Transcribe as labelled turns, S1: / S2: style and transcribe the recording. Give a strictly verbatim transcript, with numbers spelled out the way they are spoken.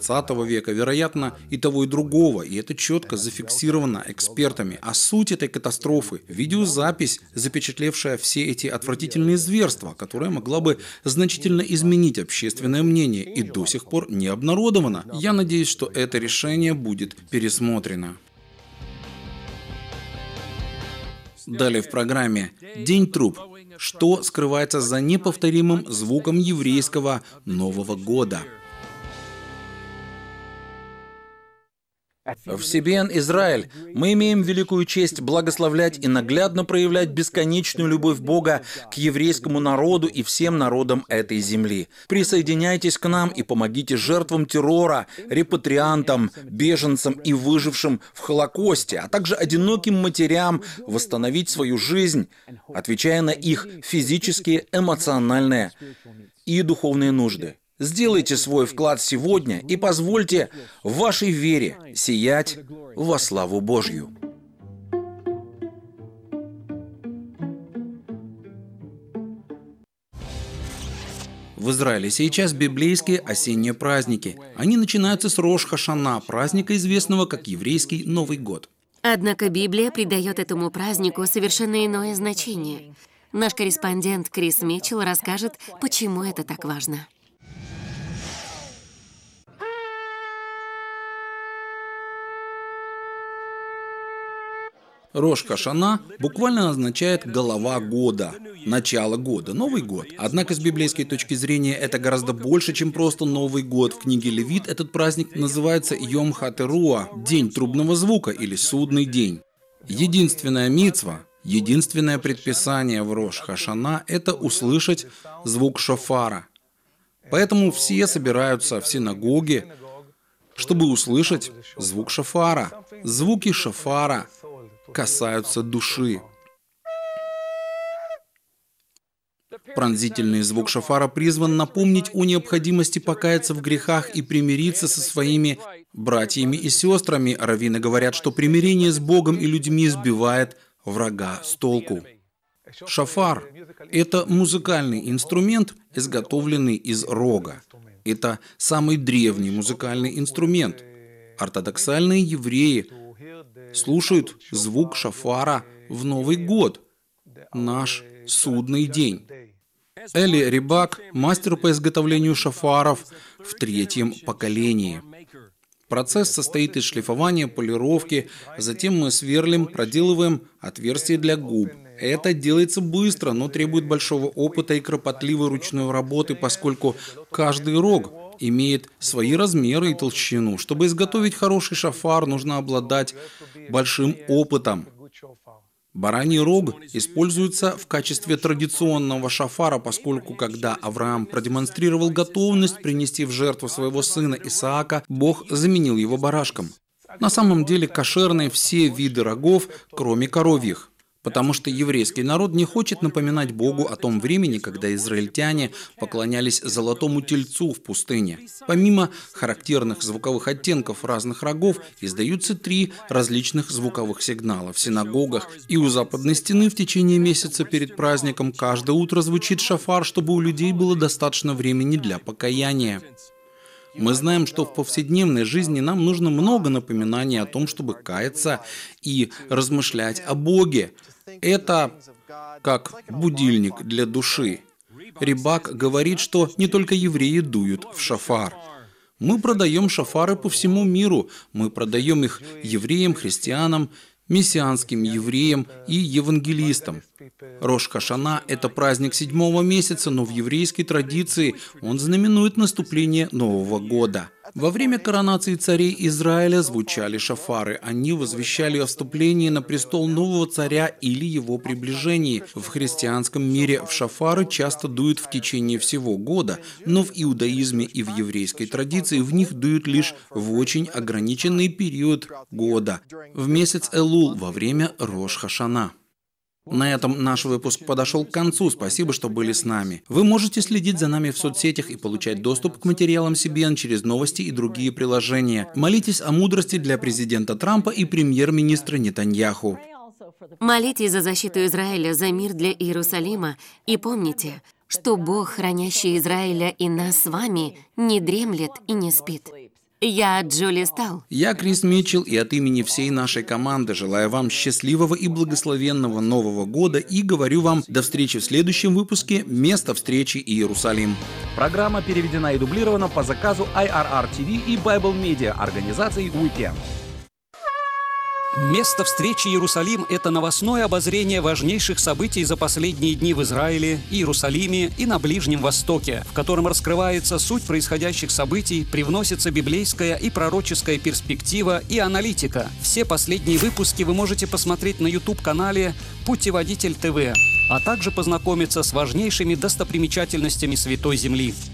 S1: двадцатого века, вероятно, и того, и другого, и это четко зафиксировано экспертами. А суть этой катастрофы – видеозапись, запечатлевшая все эти отвратительные зверства, которая могла бы значительно изменить общественное мнение и до сих пор не обнародована. Я надеюсь, что это решение будет пересмотрено. Далее в программе «День труб». Что скрывается за неповторимым звуком еврейского Нового года?
S2: В си би эн Израиль мы имеем великую честь благословлять и наглядно проявлять бесконечную любовь Бога к еврейскому народу и всем народам этой земли. Присоединяйтесь к нам и помогите жертвам террора, репатриантам, беженцам и выжившим в Холокосте, а также одиноким матерям восстановить свою жизнь, отвечая на их физические, эмоциональные и духовные нужды. Сделайте свой вклад сегодня и позвольте вашей вере сиять во славу Божью.
S1: В Израиле сейчас библейские осенние праздники. Они начинаются с Рош ха-Шана, праздника, известного как еврейский Новый год.
S3: Однако Библия придает этому празднику совершенно иное значение. Наш корреспондент Крис Митчелл расскажет, почему это так важно.
S1: Рош ха-Шана буквально означает «голова года», «начало года», «Новый год». Однако с библейской точки зрения это гораздо больше, чем просто Новый год. В книге Левит этот праздник называется Йом ха-Теруа, День трубного звука или Судный день. Единственная мицва, единственное предписание в Рош ха-Шана – это услышать звук шофара. Поэтому все собираются в синагоге, чтобы услышать звук шофара. Звуки шофара касаются души. Пронзительный звук шофара призван напомнить о необходимости покаяться в грехах и примириться со своими братьями и сестрами. Раввины говорят, что примирение с Богом и людьми сбивает врага с толку. Шофар – это музыкальный инструмент, изготовленный из рога. Это самый древний музыкальный инструмент. Ортодоксальные евреи слушают звук шофара в Новый год, наш судный день. Эли Рибак – мастер по изготовлению шофаров в третьем поколении. Процесс состоит из шлифования, полировки, затем мы сверлим, проделываем отверстия для губ. Это делается быстро, но требует большого опыта и кропотливой ручной работы, поскольку каждый рог имеет свои размеры и толщину. Чтобы изготовить хороший шофар, нужно обладать большим опытом. Бараний рог используется в качестве традиционного шофара, поскольку когда Авраам продемонстрировал готовность принести в жертву своего сына Исаака, Бог заменил его барашком. На самом деле кошерны все виды рогов, кроме коровьих. Потому что еврейский народ не хочет напоминать Богу о том времени, когда израильтяне поклонялись золотому тельцу в пустыне. Помимо характерных звуковых оттенков разных рогов, издаются три различных звуковых сигнала. В синагогах и у западной стены в течение месяца перед праздником каждое утро звучит шофар, чтобы у людей было достаточно времени для покаяния. Мы знаем, что в повседневной жизни нам нужно много напоминаний о том, чтобы каяться и размышлять о Боге. Это как будильник для души. Рибак говорит, что не только евреи дуют в шофар. Мы продаем шофары по всему миру. Мы продаем их евреям, христианам, мессианским евреям и евангелистам. Рош ха-Шана – это праздник седьмого месяца, но в еврейской традиции он знаменует наступление Нового года. Во время коронации царей Израиля звучали шофары. Они возвещали о вступлении на престол нового царя или его приближении. В христианском мире в шофары часто дуют в течение всего года, но в иудаизме и в еврейской традиции в них дуют лишь в очень ограниченный период года, в месяц Элул, во время Рош ха-Шана. На этом наш выпуск подошел к концу. Спасибо, что были с нами. Вы можете следить за нами в соцсетях и получать доступ к материалам си би эн через новости и другие приложения. Молитесь о мудрости для президента Трампа и премьер-министра Нетаньяху.
S3: Молитесь за защиту Израиля, за мир для Иерусалима. И помните, что Бог, хранящий Израиля и нас с вами, не дремлет и не спит. Я Джули Стал.
S1: Я Крис Митчелл, и от имени всей нашей команды желаю вам счастливого и благословенного Нового года и говорю вам до встречи в следующем выпуске «Место встречи Иерусалим».
S4: Программа переведена и дублирована по заказу ай ар ар ти ви и Bible Media организации Weekend.
S5: Место встречи Иерусалим – это новостное обозрение важнейших событий за последние дни в Израиле, Иерусалиме и на Ближнем Востоке, в котором раскрывается суть происходящих событий, привносится библейская и пророческая перспектива и аналитика. Все последние выпуски вы можете посмотреть на YouTube-канале «Путеводитель ТВ», а также познакомиться с важнейшими достопримечательностями Святой Земли.